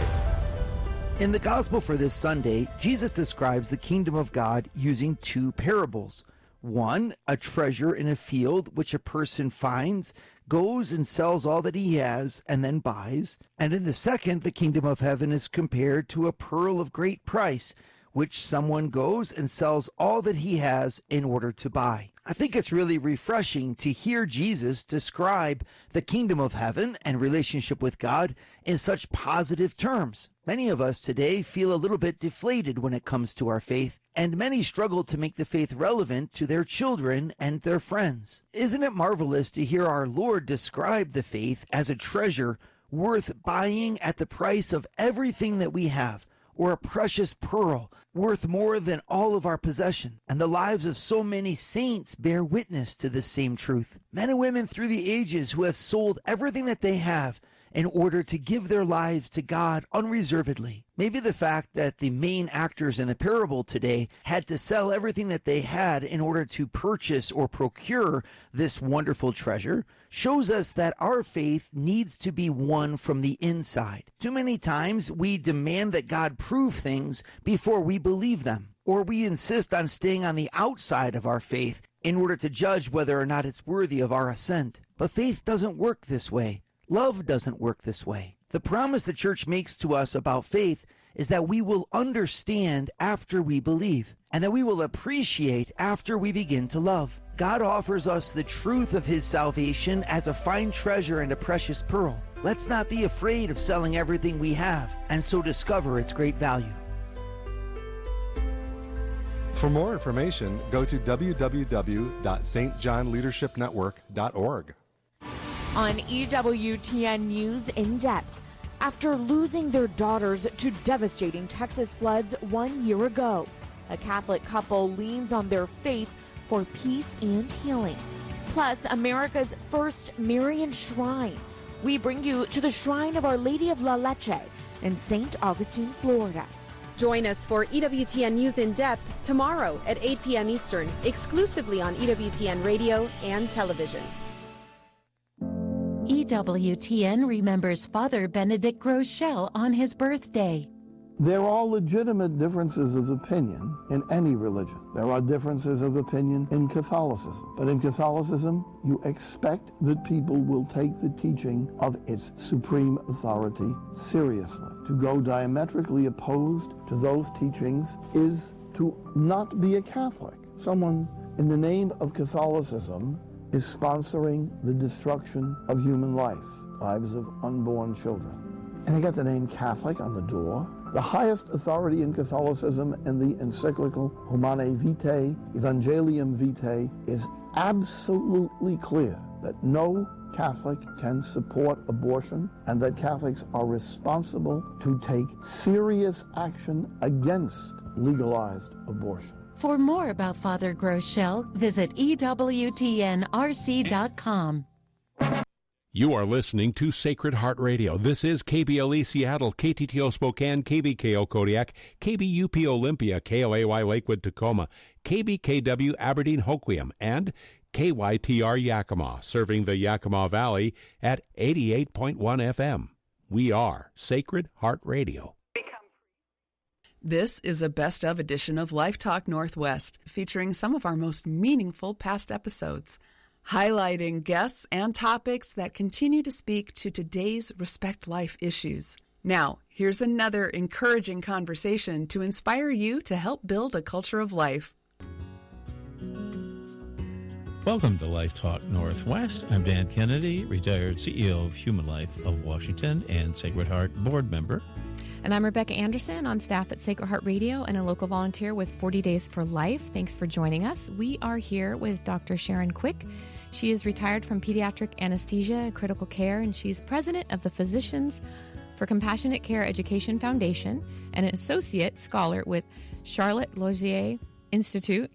In the Gospel for this Sunday, Jesus describes the kingdom of God using two parables. One, a treasure in a field which a person finds, goes and sells all that he has, and then buys. And in the second, the kingdom of heaven is compared to a pearl of great price, which someone goes and sells all that he has in order to buy. I think it's really refreshing to hear Jesus describe the kingdom of heaven and relationship with God in such positive terms. Many of us today feel a little bit deflated when it comes to our faith, and many struggle to make the faith relevant to their children and their friends. Isn't it marvelous to hear our Lord describe the faith as a treasure worth buying at the price of everything that we have, or a precious pearl worth more than all of our possession? And the lives of so many saints bear witness to this same truth. Men and women through the ages who have sold everything that they have in order to give their lives to God unreservedly. Maybe the fact that the main actors in the parable today had to sell everything that they had in order to purchase or procure this wonderful treasure shows us that our faith needs to be won from the inside. Too many times we demand that God prove things before we believe them, or we insist on staying on the outside of our faith in order to judge whether or not it's worthy of our assent. But faith doesn't work this way. Love doesn't work this way. The promise the church makes to us about faith is that we will understand after we believe, and that we will appreciate after we begin to love. God offers us the truth of his salvation as a fine treasure and a precious pearl. Let's not be afraid of selling everything we have, and so discover its great value. For more information, go to www.stjohnleadershipnetwork.org. On EWTN News In Depth, after losing their daughters to devastating Texas floods 1 year ago, a Catholic couple leans on their faith for peace and healing. Plus, America's first Marian shrine. We bring you to the Shrine of Our Lady of La Leche in St. Augustine, Florida. Join us for EWTN News In Depth tomorrow at 8 p.m. Eastern, exclusively on EWTN Radio and Television. EWTN remembers Father Benedict Groeschel on his birthday. There are legitimate differences of opinion in any religion. There are differences of opinion in Catholicism. But in Catholicism, you expect that people will take the teaching of its supreme authority seriously. To go diametrically opposed to those teachings is to not be a Catholic. Someone in the name of Catholicism is sponsoring the destruction of human life, lives of unborn children. And they got the name Catholic on the door. The highest authority in Catholicism in the encyclical Humanae Vitae, Evangelium Vitae, is absolutely clear that no Catholic can support abortion and that Catholics are responsible to take serious action against legalized abortion. For more about Father Groeschel, visit EWTNRC.com. You are listening to Sacred Heart Radio. This is KBLE Seattle, KTTO Spokane, KBKO Kodiak, KBUP Olympia, KLAY Lakewood Tacoma, KBKW Aberdeen Hoquiam, and KYTR Yakima, serving the Yakima Valley at 88.1 FM. We are Sacred Heart Radio. This is a best-of edition of Life Talk Northwest, featuring some of our most meaningful past episodes, highlighting guests and topics that continue to speak to today's Respect Life issues. Now, here's another encouraging conversation to inspire you to help build a culture of life. Welcome to Life Talk Northwest. I'm Dan Kennedy, retired CEO of Human Life of Washington and Sacred Heart board member. And I'm Rebecca Anderson, on staff at Sacred Heart Radio and a local volunteer with 40 Days for Life. Thanks for joining us. We are here with Dr. Sharon Quick. She is retired from pediatric anesthesia and critical care, and she's president of the Physicians for Compassionate Care Education Foundation and an associate scholar with Charlotte Lozier Institute.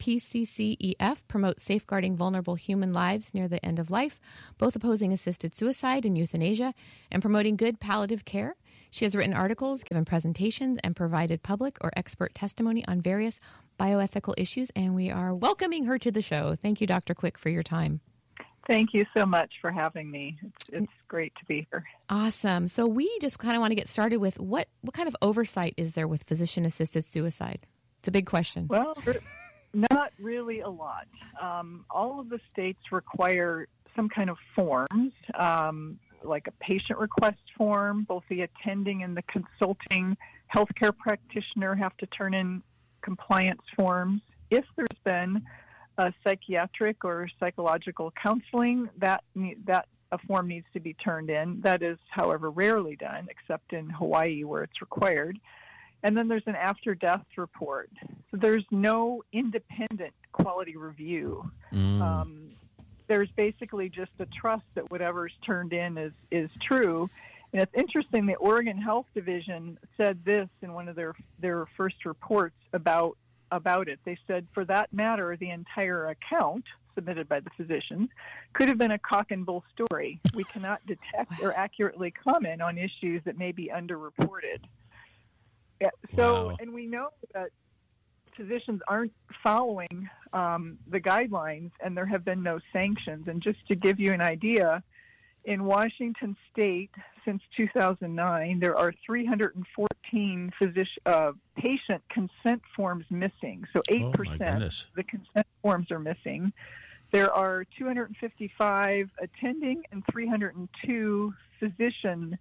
PCCEF promotes safeguarding vulnerable human lives near the end of life, both opposing assisted suicide and euthanasia, and promoting good palliative care. She has written articles, given presentations, and provided public or expert testimony on various bioethical issues, and we are welcoming her to the show. Thank you, Dr. Quick, for your time. Thank you so much for having me. It's great to be here. Awesome. So we just kind of want to get started with what kind of oversight is there with physician-assisted suicide? It's a big question. Well, not really a lot. All of the states require some kind of forms, like a patient request form. Both the attending and the consulting healthcare practitioner have to turn in compliance forms. If there's been a psychiatric or psychological counseling, that a form needs to be turned in. That is, however, rarely done, except in Hawaii where it's required. And then there's an after-death report. So there's no independent quality review. There's basically just a trust that whatever's turned in is true. And it's interesting, the Oregon Health Division said this in one of their first reports about it. They said, for that matter, the entire account submitted by the physician could have been a cock and bull story. We cannot detect or accurately comment on issues that may be underreported. Yeah, so, wow. And we know that physicians aren't following the guidelines, and there have been no sanctions. And just to give you an idea, in Washington State, since 2009, there are 314 patient consent forms missing. So 8% of the consent forms are missing. There are 255 attending and 302 physician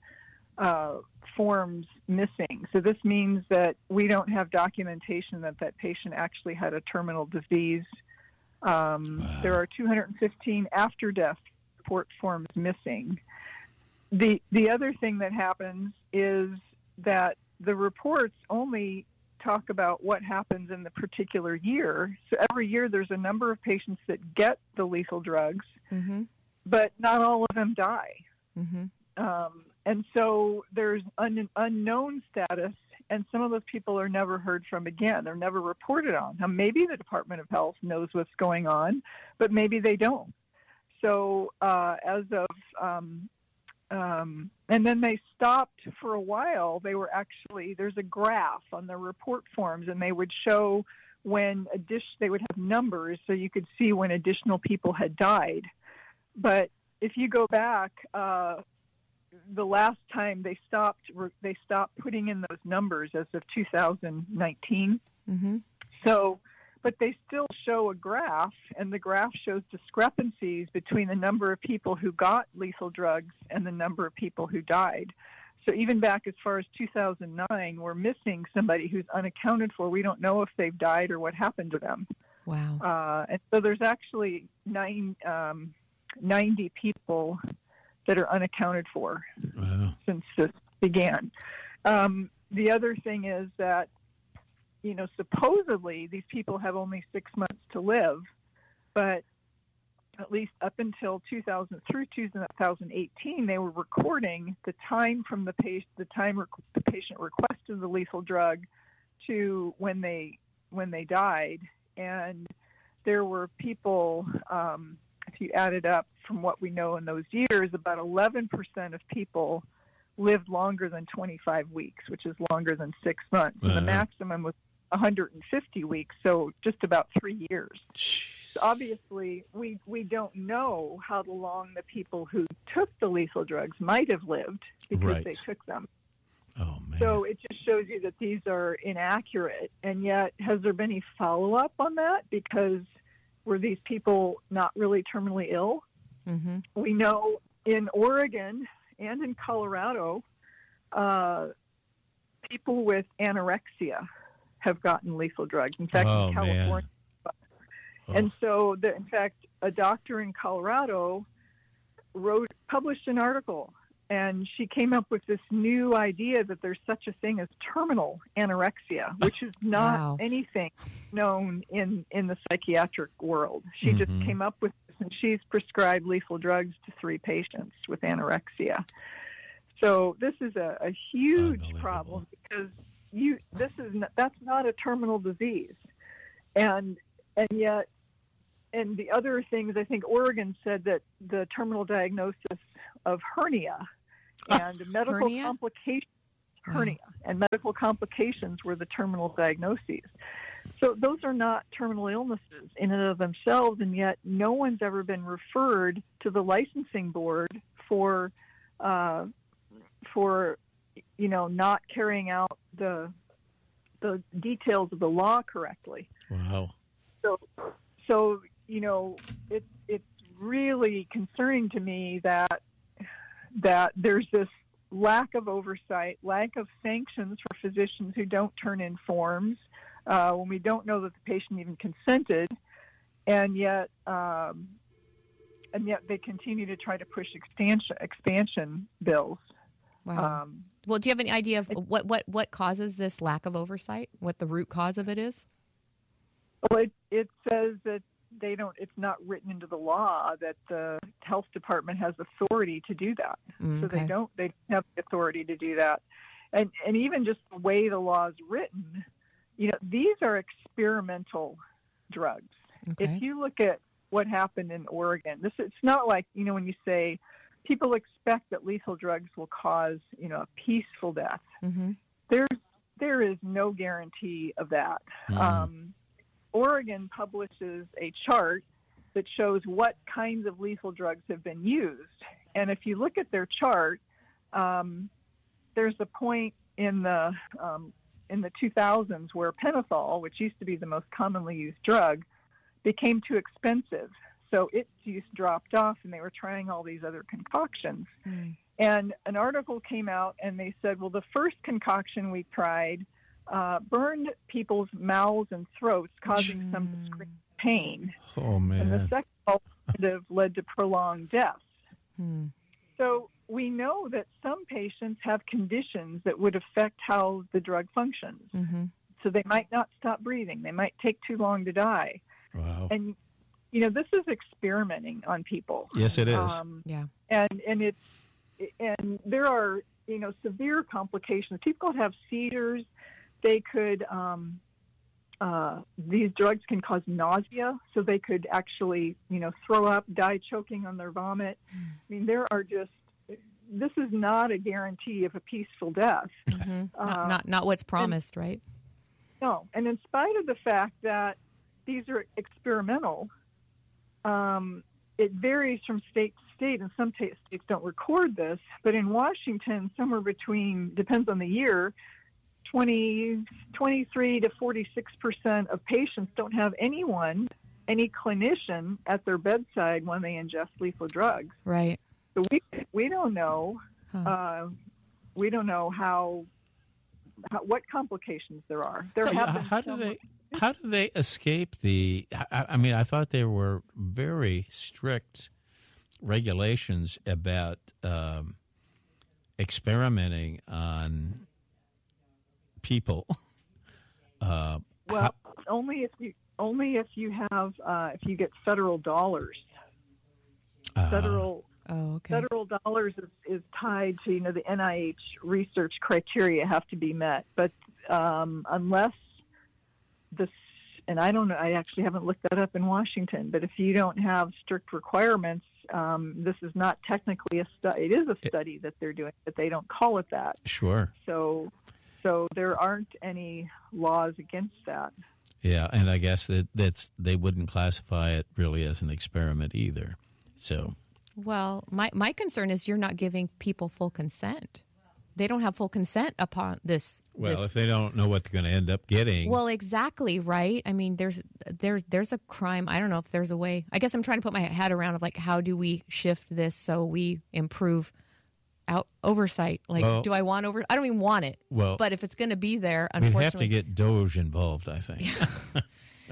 forms missing. So this means that we don't have documentation that patient actually had a terminal disease. Wow. There are 215 after-death report forms missing. The other thing that happens is that the reports only talk about what happens in the particular year. So every year there's a number of patients that get the lethal drugs, but not all of them die. And so there's unknown status, and some of those people are never heard from again. They're never reported on. Now, maybe the Department of Health knows what's going on, but maybe they don't. So and then they stopped for a while. They were actually, there's a graph on the report forms, and they would show when they would have numbers so you could see when additional people had died. But if you go back, the last time they stopped putting in those numbers as of 2019. So, but they still show a graph, and the graph shows discrepancies between the number of people who got lethal drugs and the number of people who died. So even back as far as 2009, we're missing somebody who's unaccounted for. We don't know if they've died or what happened to them. Wow. And so there's actually 90 people that are unaccounted for since this began. The other thing is that, supposedly these people have only 6 months to live, but at least up until 2018, they were recording the time from the patient requested the lethal drug to when they died, and there were people. If you add it up from what we know in those years, about 11% of people lived longer than 25 weeks, which is longer than 6 months. And the maximum was 150 weeks, so just about 3 years. So obviously, we don't know how long the people who took the lethal drugs might have lived because they took them. Oh, man. So it just shows you that these are inaccurate. And yet, has there been any follow-up on that? Because were these people not really terminally ill? We know in Oregon and in Colorado, people with anorexia have gotten lethal drugs. In fact, in California. And so, in fact, a doctor in Colorado published an article, and she came up with this new idea that there's such a thing as terminal anorexia, which is not anything known in the psychiatric world. She just came up with this, and she's prescribed lethal drugs to 3 patients with anorexia. So this is a huge problem, because that's not a terminal disease, and yet. And the other things, I think Oregon said that the terminal diagnosis of hernia and medical complications, and medical complications were the terminal diagnoses. So those are not terminal illnesses in and of themselves, and yet no one's ever been referred to the licensing board for not carrying out the details of the law correctly. Wow. So it's really concerning to me that there's this lack of oversight, lack of sanctions for physicians who don't turn in forms, when we don't know that the patient even consented, and yet they continue to try to push expansion bills. Wow. Well, do you have any idea of what causes this lack of oversight? What the root cause of it is? Well, it says that it's not written into the law that the health department has authority to do that. So they don't have the authority to do that. And even just the way the law is written, these are experimental drugs. Okay. If you look at what happened in Oregon, it's not like, when you say people expect that lethal drugs will cause, a peaceful death. Mm-hmm. There is no guarantee of that. Oregon publishes a chart that shows what kinds of lethal drugs have been used. And if you look at their chart, there's a point in the 2000s where pentothal, which used to be the most commonly used drug, became too expensive. So its use dropped off, and they were trying all these other concoctions. And an article came out, and they said, well, the first concoction we tried burned people's mouths and throats, causing some discrete pain. Oh, man. And the second alternative led to prolonged deaths. So we know that some patients have conditions that would affect how the drug functions. So they might not stop breathing. They might take too long to die. Wow. And, this is experimenting on people. Yes, it is. Yeah. And there are, severe complications. People have seizures. They could, these drugs can cause nausea, so they could actually, throw up, die choking on their vomit. I mean, this is not a guarantee of a peaceful death. Not what's promised, right? No. And in spite of the fact that these are experimental, it varies from state to state, and some states don't record this, but in Washington, somewhere between, depends on the year, 23 to 46% of patients don't have any clinician at their bedside when they ingest lethal drugs. Right. So we don't know. We don't know how what complications there are. How do they escape the? I mean, I thought there were very strict regulations about experimenting on people. Only if you get federal dollars. Federal dollars is tied to the NIH research criteria have to be met, but unless and I don't know, I actually haven't looked that up in Washington, but if you don't have strict requirements, this is not technically a study. It is a study that they're doing, but they don't call it that. Sure. So there aren't any laws against that. Yeah, and I guess they wouldn't classify it really as an experiment either. So. Well, my concern is you're not giving people full consent. They don't have full consent upon this. Well, if they don't know what they're going to end up getting. Well, exactly, right? I mean, there's a crime. I don't know if there's a way. I guess I'm trying to put my head around of how do we shift this so we improve oversight? Do I want I don't even want it. Well, but if it's going to be there, unfortunately. We'd have to get DOJ involved, I think.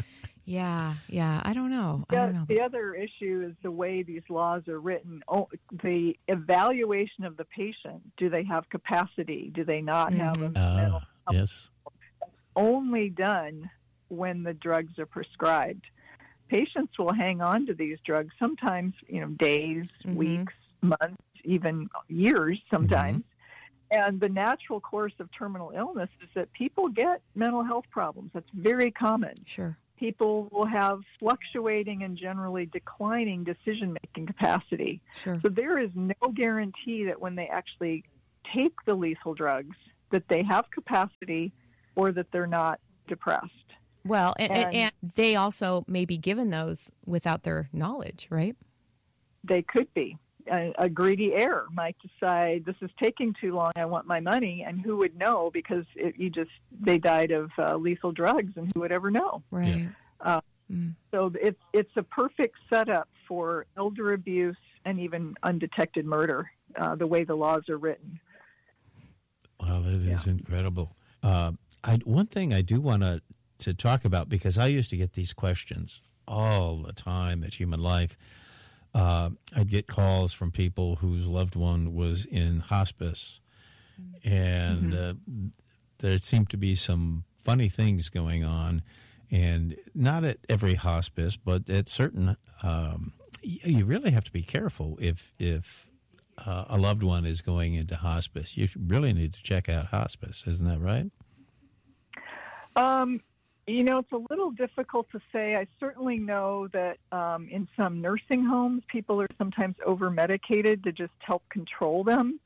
Yeah. I don't know. The other issue is the way these laws are written. The evaluation of the patient. Do they have capacity? Do they not have a mental health? Yes. Only done when the drugs are prescribed. Patients will hang on to these drugs sometimes, days, weeks, months, even years sometimes. And the natural course of terminal illness is that people get mental health problems. That's very common. Sure. People will have fluctuating and generally declining decision-making capacity. Sure. So there is no guarantee that when they actually take the lethal drugs that they have capacity or that they're not depressed. Well, and they also may be given those without their knowledge, right? They could be. A greedy heir might decide, this is taking too long, I want my money, and who would know, because they died of lethal drugs, and who would ever know? Right. So it's a perfect setup for elder abuse and even undetected murder, the way the laws are written. Well, it is incredible. One thing I do want to talk about, because I used to get these questions all the time at Human Life. I'd get calls from people whose loved one was in hospice, and there seemed to be some funny things going on, and not at every hospice, but at certain, you really have to be careful if a loved one is going into hospice. You really need to check out hospice, isn't that right? It's a little difficult to say. I certainly know that in some nursing homes, people are sometimes over-medicated to just help control them,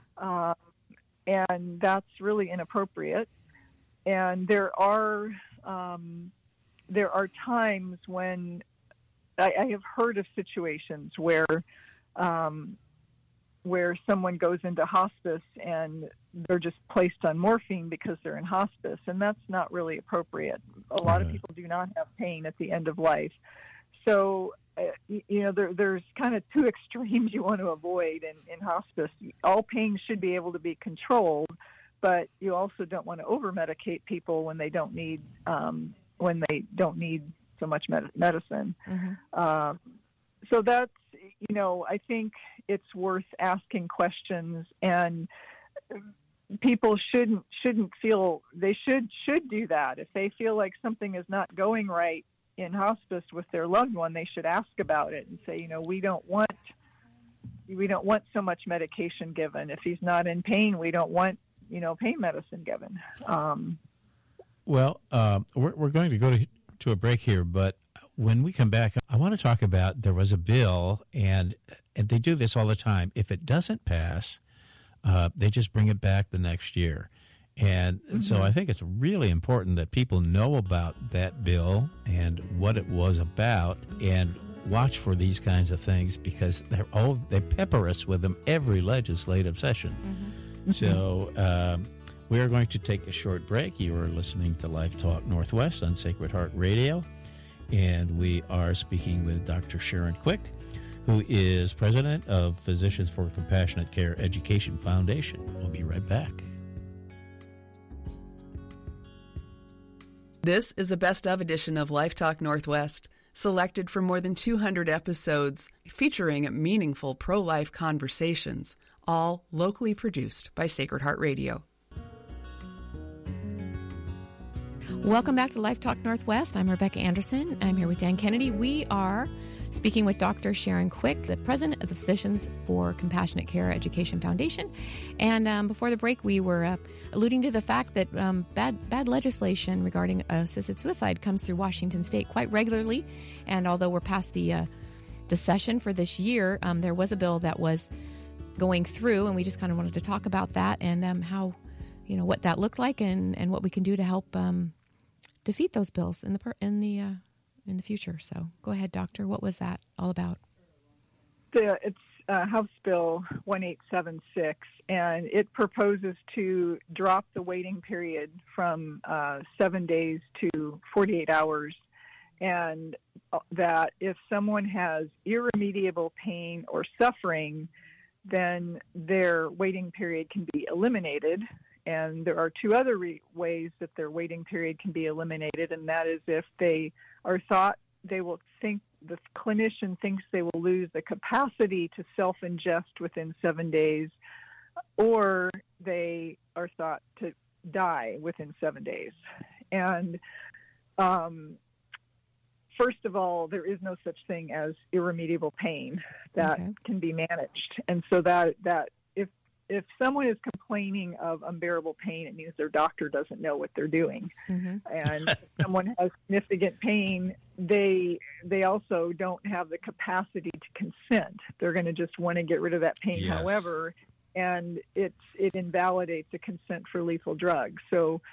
and that's really inappropriate. And there are times when I have heard of situations where someone goes into hospice and they're just placed on morphine because they're in hospice, and that's not really appropriate. A lot of people do not have pain at the end of life. So, there's kind of two extremes you want to avoid in hospice. All pain should be able to be controlled, but you also don't want to over-medicate people when they don't need so much medicine. So that's, I think it's worth asking questions, and people shouldn't feel they should do that. If they feel like something is not going right in hospice with their loved one, they should ask about it and say, we don't want so much medication given. If he's not in pain, we don't want pain medicine given. Well, we're going to go to a break here, but when we come back, I want to talk about, there was a bill, and they do this all the time. If it doesn't pass, they just bring it back the next year. And so I think it's really important that people know about that bill and what it was about, and watch for these kinds of things, because they pepper us with them every legislative session. So we are going to take a short break. You are listening to Life Talk Northwest on Sacred Heart Radio, and we are speaking with Dr. Sharon Quick, who is president of Physicians for Compassionate Care Education Foundation. We'll be right back. This is a best-of edition of Life Talk Northwest, selected from more than 200 episodes featuring meaningful pro-life conversations, all locally produced by Sacred Heart Radio. Welcome back to Life Talk Northwest. I'm Rebecca Anderson. I'm here with Dan Kennedy. We are speaking with Dr. Sharon Quick, the president of the Physicians for Compassionate Care Education Foundation. And before the break, we were alluding to the fact that bad legislation regarding assisted suicide comes through Washington State quite regularly. And although we're past the session for this year, there was a bill that was going through, and we just kind of wanted to talk about that and how, what that looked like and what we can do to help defeat those bills in the future. So go ahead, Doctor. What was that all about? It's House Bill 1876, and it proposes to drop the waiting period from 7 days to 48 hours, and that if someone has irremediable pain or suffering, then their waiting period can be eliminated, And there are two other ways that their waiting period can be eliminated, and that is if they are thought they will think, the clinician thinks they will lose the capacity to self-ingest within 7 days, or they are thought to die within 7 days. And first of all, there is no such thing as irremediable pain that can be managed. And so that if someone is complaining of unbearable pain, it means their doctor doesn't know what they're doing. And if someone has significant pain, they also don't have the capacity to consent. They're going to just want to get rid of that pain, however, and it invalidates the consent for lethal drugs. So